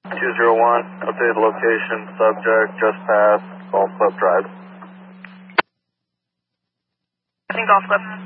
201, update location, subject just past Golf Club Drive. I think Golf Club.